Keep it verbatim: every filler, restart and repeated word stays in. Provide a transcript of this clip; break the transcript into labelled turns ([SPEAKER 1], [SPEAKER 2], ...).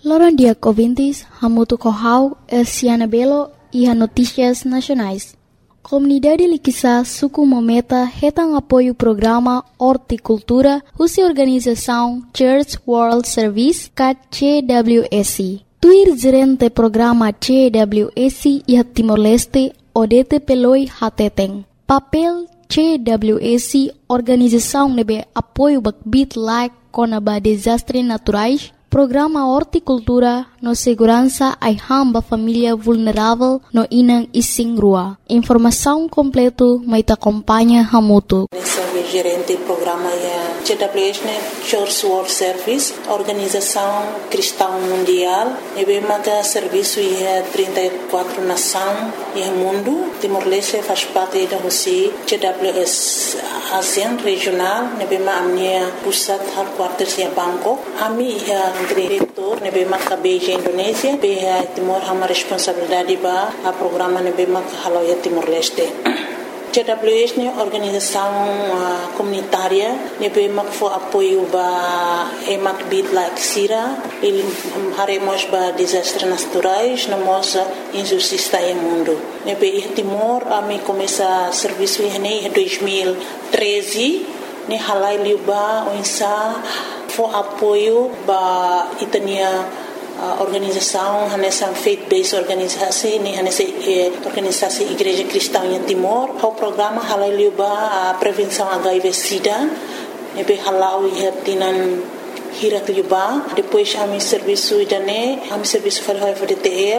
[SPEAKER 1] Loron dia ouvintes, Hamutu Kohau, Elsiana Belo e a Notícias Nacionais. Comunidade Liquissa suku mometa retang apoio o programa Horticultura, husi organização Church World Service, C W S. Tuir gerente programa C W S e a Timor-Leste, Odete Peloi Hateteng. Papel C W S, organização nebe apoio bakbit like conaba desastres naturais, programa Horticultura no segurança ai hamba família vulnerável no inang ising rua. Informação completo mai ta acompanha Hamutu.
[SPEAKER 2] Sou gerente do programa C W S, Church World Service, organização cristã mundial. E bem mata serviço em trinta e quatro nações no mundo. Timor-Leste faz parte da C W S ASEAN regional. E bem mata a minha pusat headquarters em Bangkok. Ami é diretor, ne bem marca Beijing Indonésia, bem Timor hama responsabilidade ba a programa ne bem marca Haloia Timor-Leste. C W S ne organização uh, comunitária, ne bem marca for apoio ba emak bid like Sira, ele haremos ba desastres naturais, na moça injustiça em mundo. Ne bem Timor a me começa serviço em dois mil e treze, ne halai liuba onsa for apoio ba itania uh, organização nessa faith-based organisasi ni nessa eh, organisasi Igreja Cristã em Timor. O programa halaliu ba a prevenção H I V/Sida, nebe halau ia tinan hirat liuba. Depois a mi serviço idane, a mi serviço for F D T L